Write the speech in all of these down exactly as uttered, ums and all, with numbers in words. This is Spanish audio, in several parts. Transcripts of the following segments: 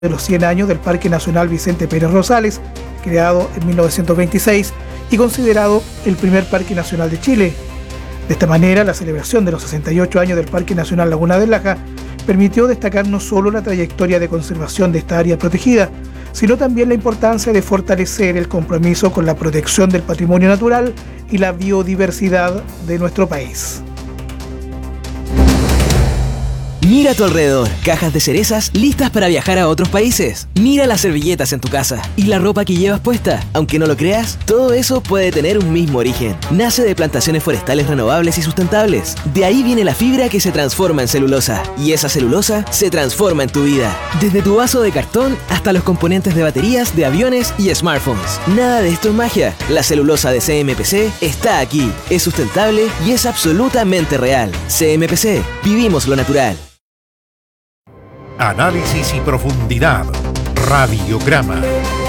de los cien años del Parque Nacional Vicente Pérez Rosales, creado en mil novecientos veintiséis y considerado el primer parque nacional de Chile. De esta manera, la celebración de los sesenta y ocho años del Parque Nacional Laguna del Laja permitió destacar no solo la trayectoria de conservación de esta área protegida, sino también la importancia de fortalecer el compromiso con la protección del patrimonio natural y la biodiversidad de nuestro país. Mira a tu alrededor, cajas de cerezas listas para viajar a otros países. Mira las servilletas en tu casa y la ropa que llevas puesta. Aunque no lo creas, todo eso puede tener un mismo origen. Nace de plantaciones forestales renovables y sustentables. De ahí viene la fibra que se transforma en celulosa. Y esa celulosa se transforma en tu vida. Desde tu vaso de cartón hasta los componentes de baterías, de aviones y smartphones. Nada de esto es magia. La celulosa de C M P C está aquí. Es sustentable y es absolutamente real. C M P C. Vivimos lo natural. Análisis y profundidad. Radiograma.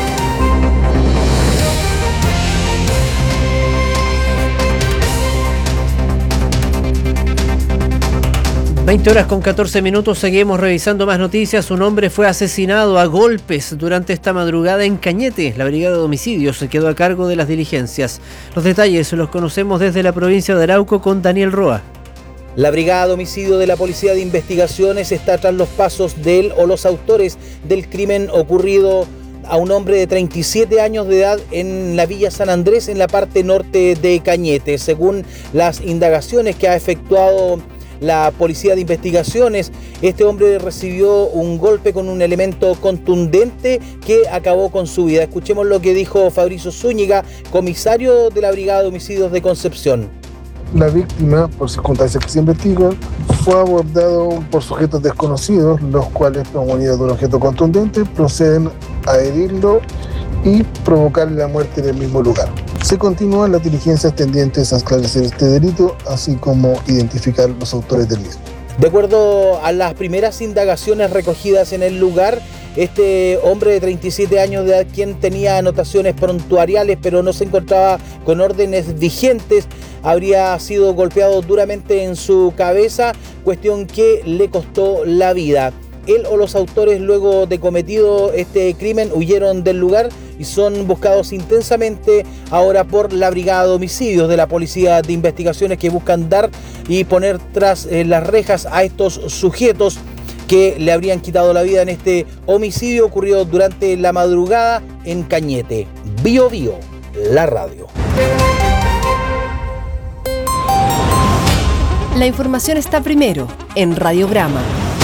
veinte horas con catorce minutos, seguimos revisando más noticias. Un hombre fue asesinado a golpes durante esta madrugada en Cañete. La brigada de homicidios se quedó a cargo de las diligencias. Los detalles los conocemos desde la provincia de Arauco con Daniel Roa. La Brigada de Homicidio de la Policía de Investigaciones está tras los pasos de él o los autores del crimen ocurrido a un hombre de treinta y siete años de edad en la Villa San Andrés, en la parte norte de Cañete. Según las indagaciones que ha efectuado la Policía de Investigaciones, este hombre recibió un golpe con un elemento contundente que acabó con su vida. Escuchemos lo que dijo Fabricio Zúñiga, comisario de la Brigada de Homicidios de Concepción. La víctima, por circunstancias que se investigan, fue abordado por sujetos desconocidos, los cuales, promunidos de un objeto contundente, proceden a herirlo y provocarle la muerte en el mismo lugar. Se continúan las diligencias tendientes a esclarecer este delito, así como identificar los autores del mismo. De acuerdo a las primeras indagaciones recogidas en el lugar, este hombre de treinta y siete años de edad, quien tenía anotaciones prontuariales pero no se encontraba con órdenes vigentes, habría sido golpeado duramente en su cabeza, cuestión que le costó la vida. Él o los autores, luego de cometido este crimen, huyeron del lugar y son buscados intensamente ahora por la Brigada de Homicidios de la Policía de Investigaciones, que buscan dar y poner tras eh, las rejas a estos sujetos que le habrían quitado la vida en este homicidio ocurrido durante la madrugada en Cañete. Bio Bio, la radio. La información está primero en Radiograma.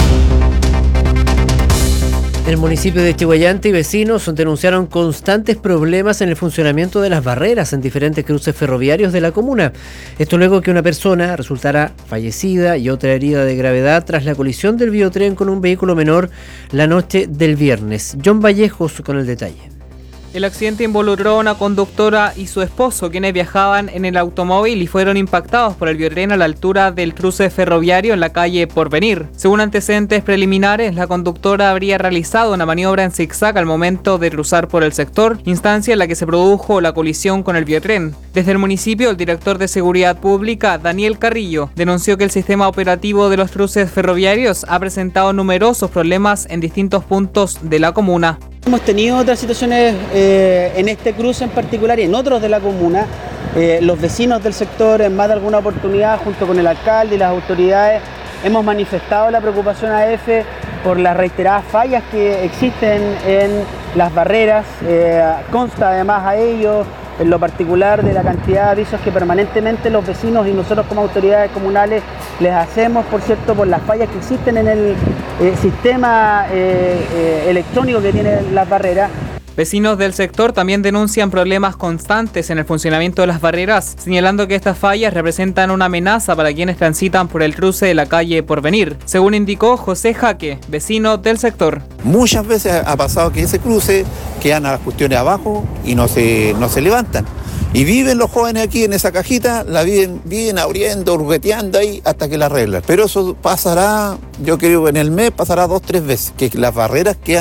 En el municipio de Chihuayante y vecinos denunciaron constantes problemas en el funcionamiento de las barreras en diferentes cruces ferroviarios de la comuna. Esto luego que una persona resultara fallecida y otra herida de gravedad tras la colisión del biotren con un vehículo menor la noche del viernes. John Vallejos con el detalle. El accidente involucró a una conductora y su esposo, quienes viajaban en el automóvil y fueron impactados por el biotren a la altura del cruce ferroviario en la calle Porvenir. Según antecedentes preliminares, la conductora habría realizado una maniobra en zigzag al momento de cruzar por el sector, instancia en la que se produjo la colisión con el biotren. Desde el municipio, el director de Seguridad Pública, Daniel Carrillo, denunció que el sistema operativo de los cruces ferroviarios ha presentado numerosos problemas en distintos puntos de la comuna. Hemos tenido otras situaciones eh, en este cruce en particular y en otros de la comuna. Eh, los vecinos del sector, en más de alguna oportunidad, junto con el alcalde y las autoridades, hemos manifestado la preocupación a EFE por las reiteradas fallas que existen en las barreras. Eh, consta además a ello, en lo particular, de la cantidad de avisos que permanentemente los vecinos y nosotros como autoridades comunales les hacemos, por cierto, por las fallas que existen en el eh, sistema eh, eh, electrónico que tienen las barreras. Vecinos del sector también denuncian problemas constantes en el funcionamiento de las barreras, señalando que estas fallas representan una amenaza para quienes transitan por el cruce de la calle Porvenir, según indicó José Jaque, vecino del sector. Muchas veces ha pasado que ese cruce quedan a las cuestiones abajo y no se, no se levantan. Y viven los jóvenes aquí en esa cajita, la viven, viven abriendo, hurgueteando ahí hasta que la arreglan. Pero eso pasará, yo creo que en el mes pasará dos, tres veces, que las barreras quedan abajo.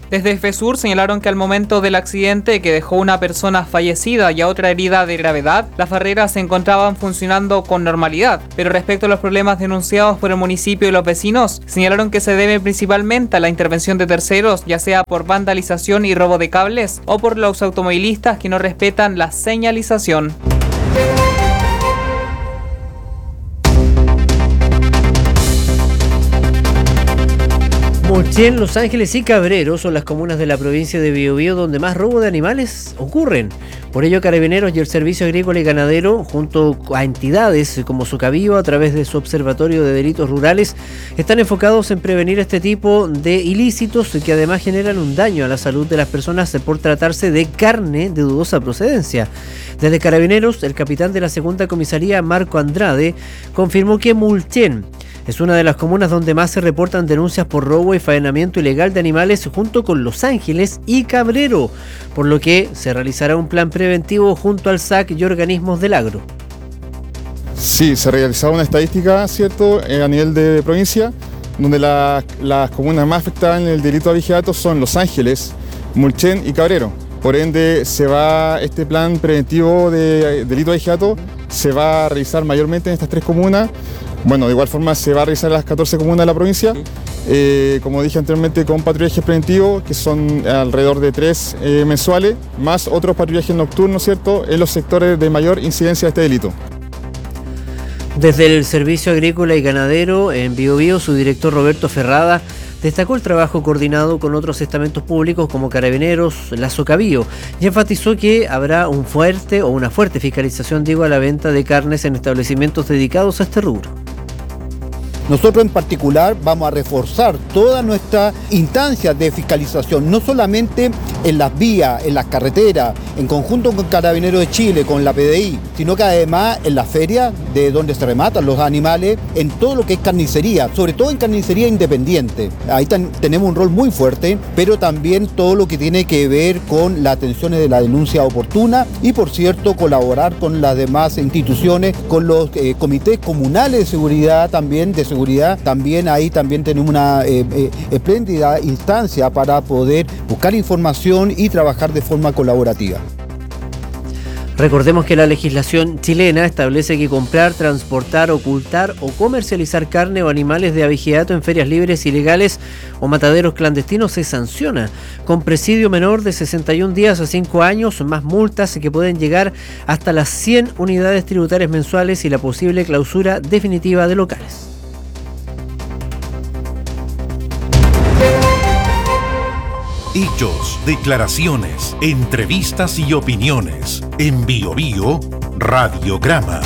Desde FESUR señalaron que al momento del accidente que dejó una persona fallecida y a otra herida de gravedad, las barreras se encontraban funcionando con normalidad. Pero respecto a los problemas denunciados por el municipio y los vecinos, señalaron que se debe principalmente a la intervención de terceros, ya sea por vandalización y robo de cables o por los automovilistas que no respetan la señalización. Mulchen, Los Ángeles y Cabrero son las comunas de la provincia de Biobío donde más robo de animales ocurren. Por ello, Carabineros y el Servicio Agrícola y Ganadero, junto a entidades como Sucavío, a través de su Observatorio de Delitos Rurales, están enfocados en prevenir este tipo de ilícitos que además generan un daño a la salud de las personas por tratarse de carne de dudosa procedencia. Desde Carabineros, el capitán de la segunda comisaría, Marco Andrade, confirmó que Mulchen es una de las comunas donde más se reportan denuncias por robo y faenamiento ilegal de animales, junto con Los Ángeles y Cabrero, por lo que se realizará un plan preventivo junto al S A C y organismos del agro. Sí, se ha realizado una estadística, ¿cierto?, a nivel de provincia, donde la, las comunas más afectadas en el delito de abigeato son Los Ángeles, Mulchen y Cabrero. Por ende, se va este plan preventivo de delito de abigeato se va a realizar mayormente en estas tres comunas. Bueno, de igual forma se va a realizar en las catorce comunas de la provincia, eh, como dije anteriormente, con patrullajes preventivos, que son alrededor de tres eh, mensuales, más otros patrullajes nocturnos, ¿cierto?, en los sectores de mayor incidencia de este delito. Desde el Servicio Agrícola y Ganadero en Biobío, su director Roberto Ferrada destacó el trabajo coordinado con otros estamentos públicos como Carabineros, la Sucavío, y enfatizó que habrá un fuerte o una fuerte fiscalización, digo, a la venta de carnes en establecimientos dedicados a este rubro. Nosotros en particular vamos a reforzar toda nuestra instancia de fiscalización, no solamente en las vías, en las carreteras, en conjunto con Carabineros de Chile, con la P D I, sino que además en las ferias de donde se rematan los animales, en todo lo que es carnicería, sobre todo en carnicería independiente. Ahí ten, tenemos un rol muy fuerte, pero también todo lo que tiene que ver con las atenciones de la denuncia oportuna y, por cierto, colaborar con las demás instituciones, con los eh, comités comunales de seguridad también, de seguridad. Seguridad, también ahí también tenemos una eh, eh, espléndida instancia para poder buscar información y trabajar de forma colaborativa. Recordemos que la legislación chilena establece que comprar, transportar, ocultar o comercializar carne o animales de abigeato en ferias libres ilegales o mataderos clandestinos se sanciona con presidio menor de sesenta y un días a cinco años, más multas que pueden llegar hasta las cien unidades tributarias mensuales y la posible clausura definitiva de locales. Hechos, declaraciones, entrevistas y opiniones. En Biobío, Radiograma.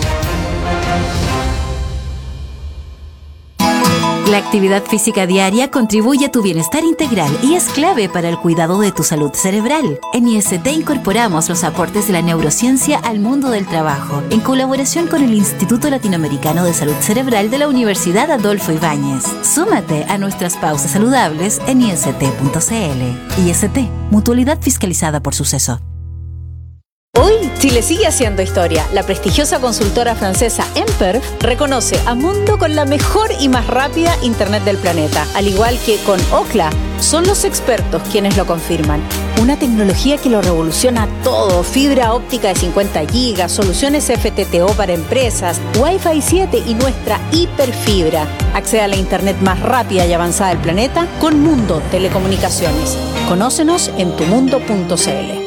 La actividad física diaria contribuye a tu bienestar integral y es clave para el cuidado de tu salud cerebral. En I S T incorporamos los aportes de la neurociencia al mundo del trabajo, en colaboración con el Instituto Latinoamericano de Salud Cerebral de la Universidad Adolfo Ibáñez. Súmate a nuestras pausas saludables en i s t punto c l. I S T, mutualidad fiscalizada por Suceso. Hoy, Chile sigue haciendo historia. La prestigiosa consultora francesa Emper reconoce a Mundo con la mejor y más rápida Internet del planeta. Al igual que con Ookla, son los expertos quienes lo confirman. Una tecnología que lo revoluciona todo. Fibra óptica de cincuenta gigas, soluciones F T T O para empresas, Wi-Fi siete y nuestra hiperfibra. Accede a la Internet más rápida y avanzada del planeta con Mundo Telecomunicaciones. Conócenos en tu mundo punto c l.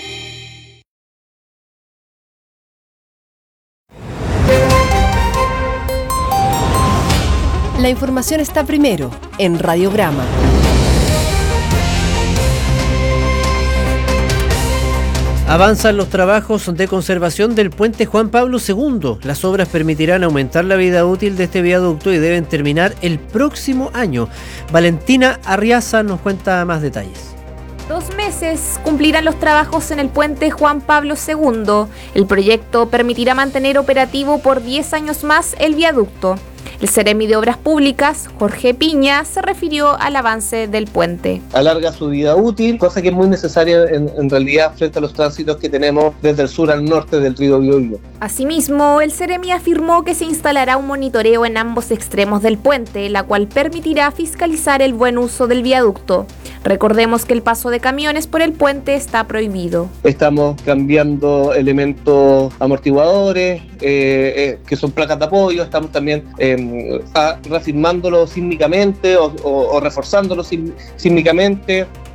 La información está primero en Radiograma. Avanzan los trabajos de conservación del puente Juan Pablo segundo. Las obras permitirán aumentar la vida útil de este viaducto y deben terminar el próximo año. Valentina Arriaza nos cuenta más detalles. Dos meses cumplirán los trabajos en el puente Juan Pablo segundo. El proyecto permitirá mantener operativo por diez años más el viaducto. El Seremi de Obras Públicas, Jorge Piña, se refirió al avance del puente. Alarga su vida útil, cosa que es muy necesaria en, en realidad frente a los tránsitos que tenemos desde el sur al norte del río Biobío. Asimismo, el Seremi afirmó que se instalará un monitoreo en ambos extremos del puente, la cual permitirá fiscalizar el buen uso del viaducto. Recordemos que el paso de camiones por el puente está prohibido. Estamos cambiando elementos amortiguadores, eh, eh, que son placas de apoyo, estamos también eh, reafirmándolo sísmicamente o, o, o reforzándolo sísmicamente.